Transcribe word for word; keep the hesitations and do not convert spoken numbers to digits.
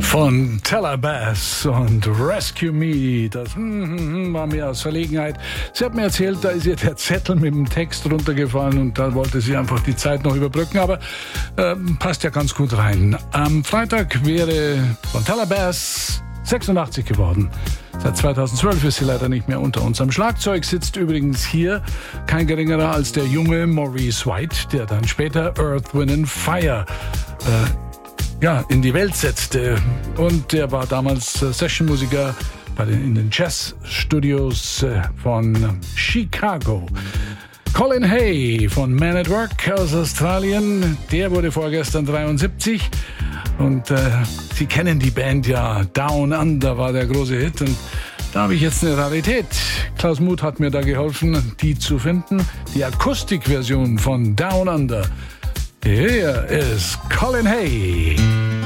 Von Teller Bass und Rescue Me, das mm, mm, war mir aus Verlegenheit. Sie hat mir erzählt, da ist ihr der Zettel mit dem Text runtergefallen und da wollte sie einfach die Zeit noch überbrücken, aber äh, passt ja ganz gut rein. Am Freitag wäre von Teller Bass sechsundachtzig geworden. Seit zweitausendzwölf ist sie leider nicht mehr unter uns. Am Schlagzeug sitzt übrigens hier kein geringerer als der junge Maurice White, der dann später Earth, Wind and Fire äh, ja, in die Welt setzte. Und der war damals äh, Sessionmusiker bei den, in den Jazzstudios äh, von Chicago. Colin Hay von Man at Work aus Australien, der wurde vorgestern dreiundsiebzig. Und äh, Sie kennen die Band ja, Down Under war der große Hit. Und da habe ich jetzt eine Rarität. Klaus Muth hat mir da geholfen, die zu finden. Die Akustikversion von Down Under. Hier ist Colin Hay.